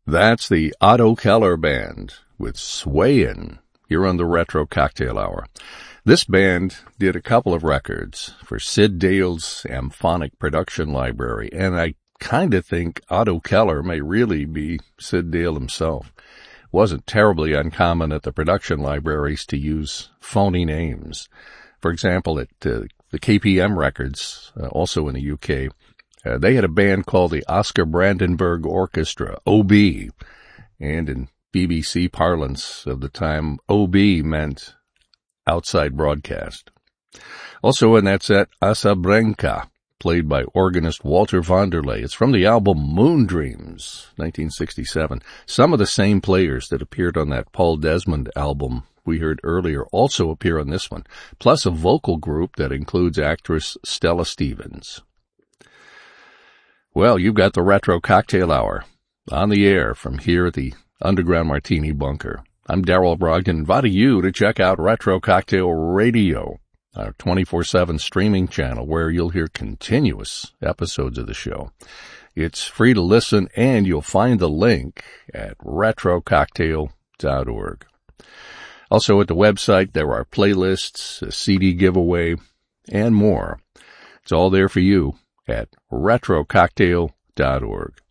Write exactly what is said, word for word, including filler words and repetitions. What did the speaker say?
That's the Otto Keller Band with Swayin' here on the Retro Cocktail Hour. This band did a couple of records for Sid Dale's Amphonic Production Library, and I kind of think Otto Keller may really be Sid Dale himself. It wasn't terribly uncommon at the production libraries to use phony names. For example, at uh, the K P M records, uh, also in the U K, uh, they had a band called the Oscar Brandenburg Orchestra, O B, and in B B C parlance of the time, O B meant outside broadcast. Also in that set, Asabrenka, played by organist Walter Vanderlei. It's from the album Moon Dreams, nineteen sixty-seven. Some of the same players that appeared on that Paul Desmond album we heard earlier also appear on this one, plus a vocal group that includes actress Stella Stevens. Well, you've got the Retro Cocktail Hour on the air from here at the Underground Martini Bunker. I'm Darrell Brogdon, inviting you to check out Retro Cocktail Radio, our twenty-four seven streaming channel where you'll hear continuous episodes of the show. It's free to listen, and you'll find the link at retro cocktail dot org. Also at the website, there are playlists, a C D giveaway, and more. It's all there for you at retro cocktail dot org.